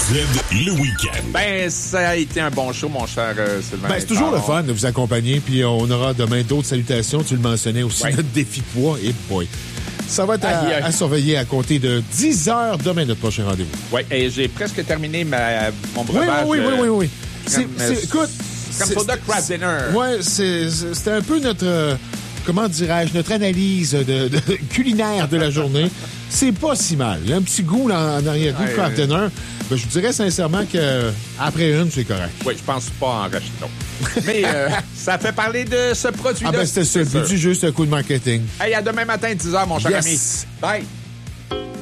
le week-end. Ben, ça a été un bon show, mon cher Sylvain. Ben, c'est toujours le fun de vous accompagner, puis on aura demain d'autres salutations. Tu le mentionnais aussi, notre défi poids. Et boy, ça va être à surveiller à compter de 10 heures demain, notre prochain rendez-vous. Oui, et j'ai presque terminé mon breuvage. Oui. Écoute, comme Soda Craft Dinner. Oui, c'était un peu notre... comment dirais-je, notre analyse culinaire de la journée. C'est pas si mal. Il y a un petit goût là, en arrière-goût de Craft Dinner. Ben, je vous dirais sincèrement qu'après une, c'est correct. Oui, je pense pas en racheter d'autres. Mais ça fait parler de ce produit-là. Ah ben c'était ça, le but du jeu, c'est un coup de marketing. Hey, à demain matin, 10h, mon cher ami. Bye!